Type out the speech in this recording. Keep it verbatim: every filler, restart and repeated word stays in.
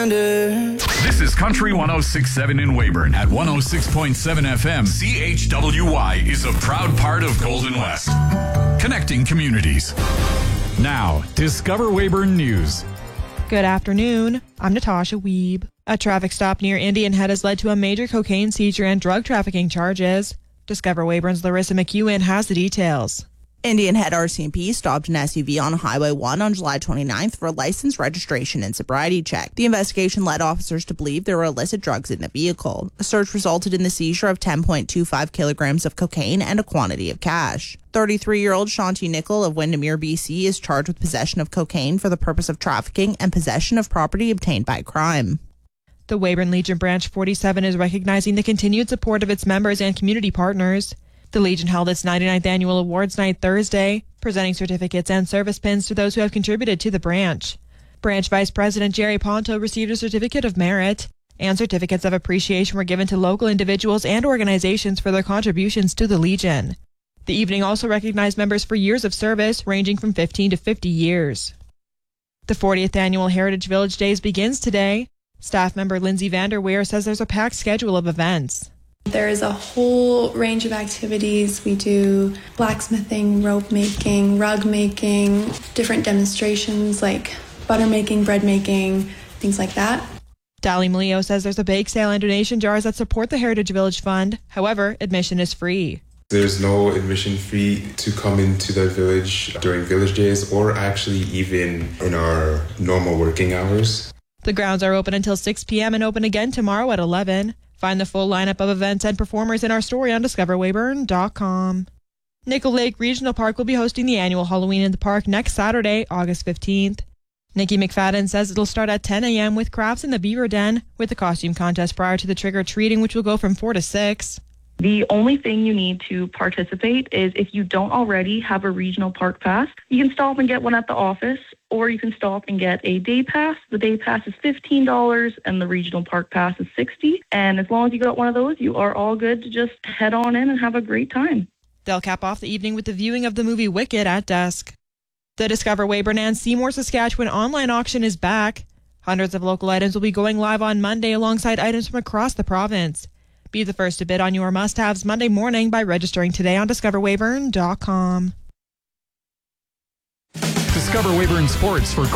standard. This is Country one oh six point seven in Weyburn at one oh six point seven F M. C H W Y is a proud part of Golden West. Connecting communities. Now, Discover Weyburn News. Good afternoon. I'm Natasha Wiebe. A traffic stop near Indian Head has led to a major cocaine seizure and drug trafficking charges. Discover Weyburn's Larissa McEwen has the details. Indian Head R C M P stopped an S U V on Highway one on July twenty-ninth for a license, registration, and sobriety check. The investigation led officers to believe there were illicit drugs in the vehicle. A search resulted in the seizure of ten point two five kilograms of cocaine and a quantity of cash. thirty-three-year-old Shanti Nicol of Windermere, B C is charged with possession of cocaine for the purpose of trafficking and possession of property obtained by crime. The Weyburn Legion Branch forty-seven is recognizing the continued support of its members and community partners. The Legion held its ninety-ninth annual awards night Thursday, presenting certificates and service pins to those who have contributed to the branch. Branch Vice President Jerry Ponto received a certificate of merit, and certificates of appreciation were given to local individuals and organizations for their contributions to the Legion. The evening also recognized members for years of service, ranging from fifteen to fifty years. The fortieth annual Heritage Village Days begins today. Staff member Lindsay Vanderweer says there's a packed schedule of events. There is a whole range of activities. We do blacksmithing, rope making, rug making, different demonstrations like butter making, bread making, things like that. Dali Malio says there's a bake sale and donation jars that support the Heritage Village Fund. However, admission is free. There's no admission fee to come into the village during Village Days or actually even in our normal working hours. The grounds are open until six p.m. and open again tomorrow at eleven. Find the full lineup of events and performers in our story on discover weyburn dot com. Nickel Lake Regional Park will be hosting the annual Halloween in the Park next Saturday, August fifteenth. Nikki McFadden says it'll start at ten a.m. with crafts in the Beaver Den, with a costume contest prior to the trick-or-treating, which will go from four to six. The only thing you need to participate is if you don't already have a regional park pass, you can stop and get one at the office, or you can stop and get a day pass. The day pass is fifteen dollars and the regional park pass is sixty dollars. And as long as you got one of those, you are all good to just head on in and have a great time. They'll cap off the evening with the viewing of the movie Wicked at dusk. The Discover Weyburn and Seymour, Saskatchewan online auction is back. Hundreds of local items will be going live on Monday alongside items from across the province. Be the first to bid on your must-haves Monday morning by registering today on discover weyburn dot com. Discover Weyburn Sports for